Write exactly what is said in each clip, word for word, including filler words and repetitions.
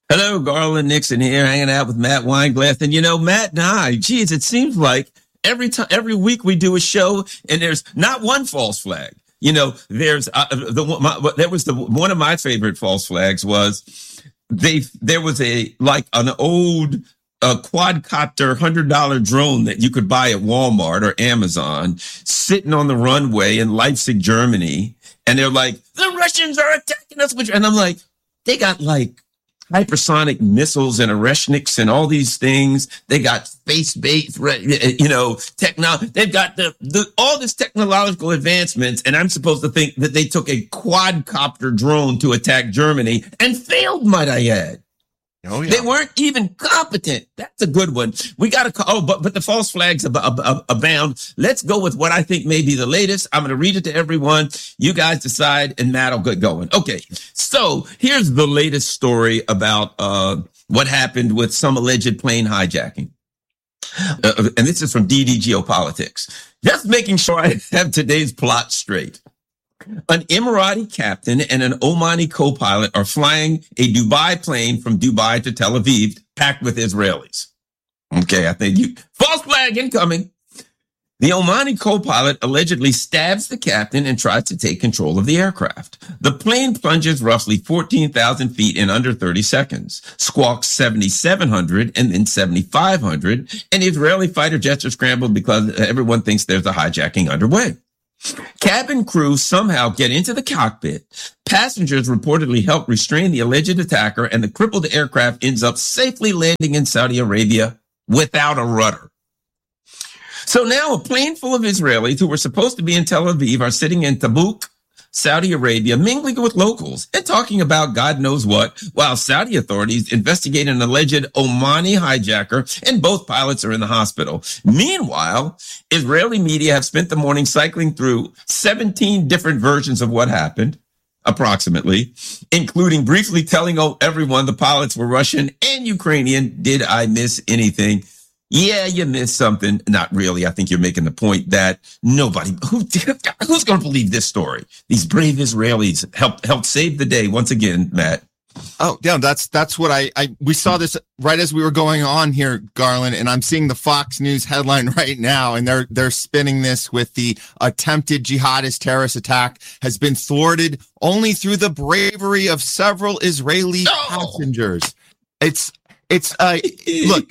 Hello, Garland Nixon here, hanging out with Matt Weinglass. And you know, Matt and I, geez, it seems like every time, every week we do a show and there's not one false flag. You know, there's uh, the my, there was the one of my favorite false flags was they there was a like an old uh, quadcopter one hundred dollars drone that you could buy at Walmart or Amazon sitting on the runway in Leipzig, Germany. And they're like, the Russians are attacking us. And I'm like, they got like hypersonic missiles and Oreshniks and all these things. They got space-based, you know, technology. They've got the, the all this technological advancements, and I'm supposed to think that they took a quadcopter drone to attack Germany and failed, might I add. Oh, yeah. They weren't even competent. That's a good one. We got to, oh, but, but the false flags ab- ab- abound. Let's go with what I think may be the latest. I'm going to read it to everyone. You guys decide, and Matt will get going. Okay. So here's the latest story about, uh, what happened with some alleged plane hijacking. Uh, and this is from D D Geopolitics. Just making sure I have today's plot straight. An Emirati captain and an Omani co-pilot are flying a Dubai plane from Dubai to Tel Aviv, packed with Israelis. Okay, I think you... False flag incoming. The Omani co-pilot allegedly stabs the captain and tries to take control of the aircraft. The plane plunges roughly fourteen thousand feet in under thirty seconds, squawks seventy-seven hundred and then seventy-five hundred, and Israeli fighter jets are scrambled because everyone thinks there's a hijacking underway. Cabin crew somehow get into the cockpit. Passengers reportedly help restrain the alleged attacker, and the crippled aircraft ends up safely landing in Saudi Arabia without a rudder. So now a plane full of Israelis who were supposed to be in Tel Aviv are sitting in Tabuk, Saudi Arabia, mingling with locals and talking about God knows what, while Saudi authorities investigate an alleged Omani hijacker, and both pilots are in the hospital. Meanwhile, Israeli media have spent the morning cycling through seventeen different versions of what happened, approximately, including briefly telling everyone the pilots were Russian and Ukrainian. Did I miss anything? Yeah, you missed something. Not really. I think you're making the point that nobody, who, who's going to believe this story? These brave Israelis helped, helped save the day once again, Matt. Oh, yeah, that's, that's what I, I, we saw this right as we were going on here, Garland, and I'm seeing the Fox News headline right now, and they're, they're spinning this with the attempted jihadist terrorist attack has been thwarted only through the bravery of several Israeli oh. passengers. It's, it's, uh, look,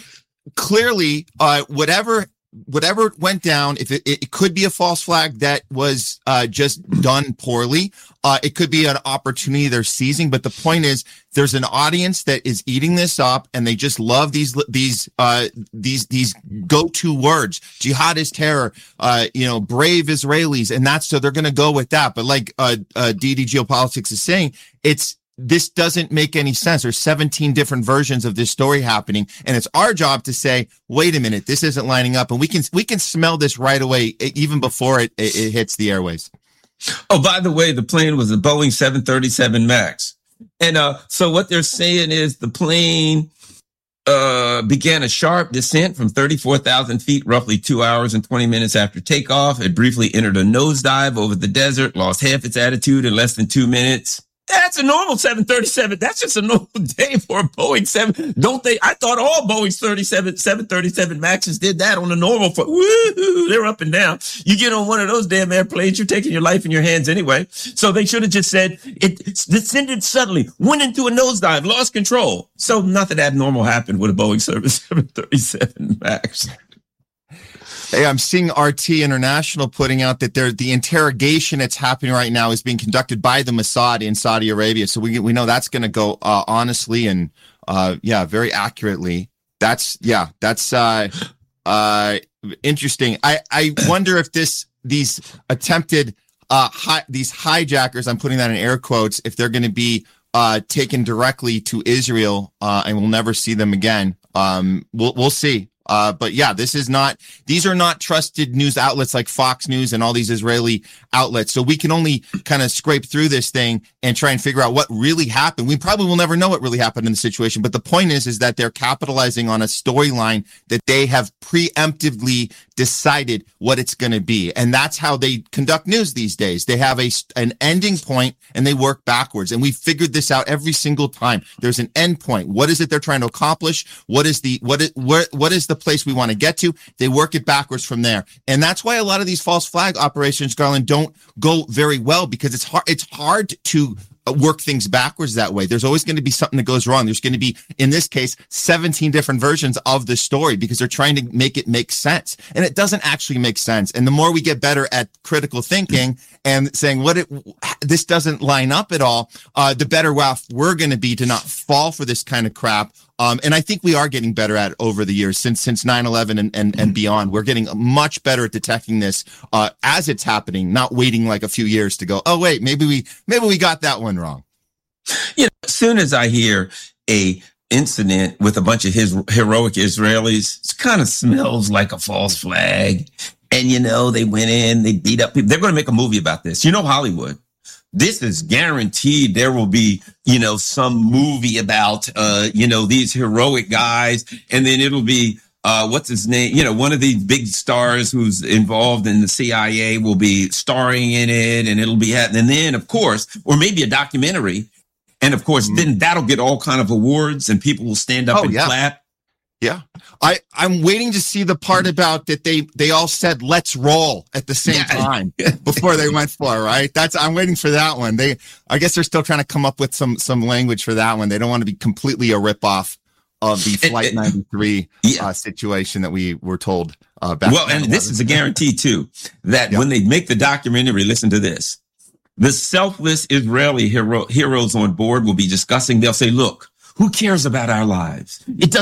clearly, uh, whatever, whatever went down, if it, it could be a false flag that was, uh, just done poorly. Uh, it could be an opportunity they're seizing, but the point is there's an audience that is eating this up, and they just love these, these, uh, these, these go-to words, jihadist terror, uh, you know, brave Israelis. And that's, so they're going to go with that. But like, uh, uh, D D Geopolitics is saying, it's, this doesn't make any sense. There's seventeen different versions of this story happening, and it's our job to say, wait a minute, this isn't lining up. And we can, we can smell this right away, even before it, it, it hits the airways. Oh, by the way, the plane was a Boeing seven thirty-seven MAX. And, uh, so what they're saying is the plane, uh, began a sharp descent from thirty-four thousand feet, roughly two hours and twenty minutes after takeoff. It briefly entered a nosedive over the desert, lost half its altitude in less than two minutes. That's a normal seven thirty-seven. That's just a normal day for a Boeing seven. Don't they? I thought all Boeing thirty-seven, seven thirty-seven Maxes did that on the normal. For, woo-hoo, they're up and down. You get on one of those damn airplanes, you're taking your life in your hands anyway. So they should have just said it descended suddenly, went into a nosedive, lost control. So nothing abnormal happened with a Boeing seven thirty-seven Max. Hey, I'm seeing R T International putting out that there, the interrogation that's happening right now is being conducted by the Mossad in Saudi Arabia. So we we know that's going to go uh, honestly and uh, yeah, very accurately. That's yeah, that's uh, uh, interesting. I I wonder if this these attempted uh hi, these hijackers, I'm putting that in air quotes, if they're going to be uh taken directly to Israel uh, and we'll never see them again. Um, we'll we'll see. Uh, but yeah, this is not, these are not trusted news outlets like Fox News and all these Israeli outlets. So we can only kind of scrape through this thing and try and figure out what really happened. We probably will never know what really happened in the situation. But the point is, is that they're capitalizing on a storyline that they have preemptively decided what it's going to be. And that's how they conduct news these days. They have a, an ending point and they work backwards. And we figured this out every single time. There's an end point. What is it they're trying to accomplish? What is the, what is, where, what is the place we want to get to? They work it backwards from there. And that's why a lot of these false flag operations, Garland, don't go very well, because it's hard, it's hard to work things backwards that way. There's always going to be something that goes wrong. There's going to be, in this case, seventeen different versions of the story, because they're trying to make it make sense. And it doesn't actually make sense. And the more we get better at critical thinking and saying what it, this doesn't line up at all, uh, the better off we're going to be to not fall for this kind of crap. Um, and I think we are getting better at it over the years, since since nine eleven and, and, and beyond. We're getting much better at detecting this uh, as it's happening, not waiting like a few years to go, oh, wait, maybe we maybe we got that one wrong. You know, as soon as I hear a incident with a bunch of his heroic Israelis, it kind of smells like a false flag. And, you know, they went in, they beat up people. They're going to make a movie about this. You know, Hollywood. This is guaranteed. There will be, you know, some movie about, uh, you know, these heroic guys. And then it'll be, uh, what's his name? You know, one of these big stars who's involved in the C I A will be starring in it. And it'll be, and then, of course, or maybe a documentary. And of course, mm-hmm. then that'll get all kind of awards and people will stand up oh, and yeah. clap. Yeah. I, I'm waiting to see the part about that they, they all said, let's roll at the same yeah. time before they went for it, right? That's, I'm waiting for that one. They, I guess they're still trying to come up with some, some language for that one. They don't want to be completely a ripoff of the Flight ninety-three yeah. uh, situation that we were told uh, back. Well, and this is a guarantee too, that yeah. when they make the documentary, listen to this, the selfless Israeli hero, heroes on board will be discussing. They'll say, look, who cares about our lives? It doesn't